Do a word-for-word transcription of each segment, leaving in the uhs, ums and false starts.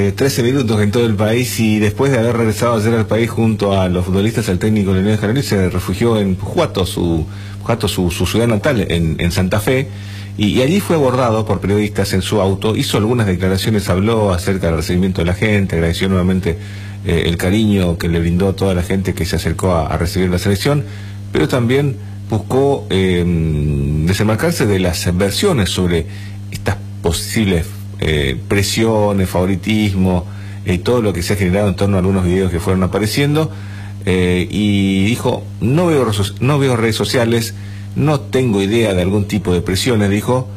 eh, trece minutos en todo el país, y después de haber regresado ayer al país junto a los futbolistas, el técnico Lionel Scaloni se refugió en Pujato, su, Pujato, su, su ciudad natal, en, en Santa Fe, y, y allí fue abordado por periodistas en su auto, hizo algunas declaraciones, habló acerca del recibimiento de la gente, agradeció nuevamente eh, el cariño que le brindó toda la gente que se acercó a, a recibir la selección, pero también buscó eh, desenmarcarse de las versiones sobre estas posibles eh, presiones, favoritismo, eh, todo lo que se ha generado en torno a algunos videos que fueron apareciendo, eh, y dijo, no veo, no veo redes sociales, no tengo idea de algún tipo de presiones, dijo,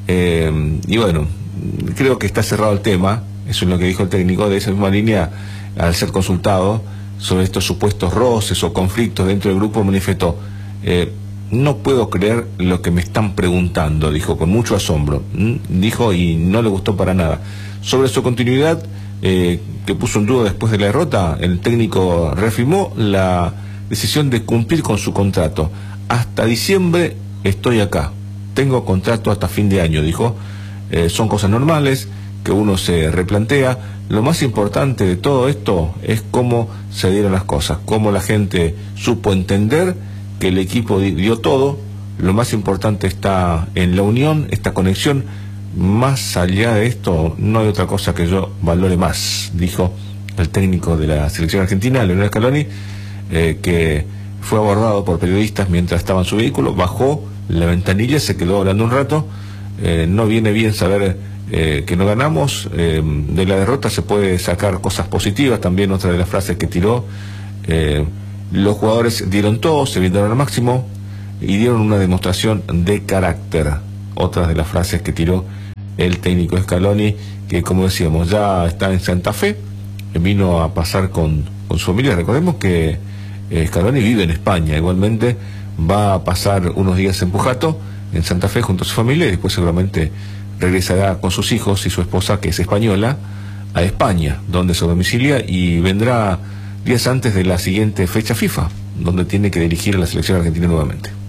eh, y bueno, creo que está cerrado el tema. Eso es lo que dijo el técnico. De esa misma línea, al ser consultado sobre estos supuestos roces o conflictos dentro del grupo, manifestó, eh, no puedo creer lo que me están preguntando, dijo con mucho asombro, ¿Mm? dijo, y no le gustó para nada. Sobre su continuidad, eh, que puso en duda después de la derrota, el técnico reafirmó la decisión de cumplir con su contrato. Hasta diciembre estoy acá, tengo contrato hasta fin de año, dijo. Eh, son cosas normales que uno se replantea. Lo más importante de todo esto es cómo se dieron las cosas, cómo la gente supo entender que el equipo dio todo. Lo más importante está en la unión, esta conexión. Más allá de esto, no hay otra cosa que yo valore más, dijo el técnico de la selección argentina, Lionel Scaloni, eh, que fue abordado por periodistas mientras estaba en su vehículo, bajó la ventanilla, se quedó hablando un rato. Eh, no viene bien saber eh, que no ganamos. Eh, de la derrota se puede sacar cosas positivas. También otra de las frases que tiró, eh, los jugadores dieron todo, se brindaron al máximo y dieron una demostración de carácter. Otras de las frases que tiró el técnico Scaloni, que como decíamos ya está en Santa Fe, vino a pasar con, con su familia. Recordemos que eh, Scaloni vive en España, igualmente va a pasar unos días en Pujato, en Santa Fe, junto a su familia, y después seguramente regresará con sus hijos y su esposa, que es española, a España, donde se domicilia, y vendrá días antes de la siguiente fecha FIFA, donde tiene que dirigir a la selección argentina nuevamente.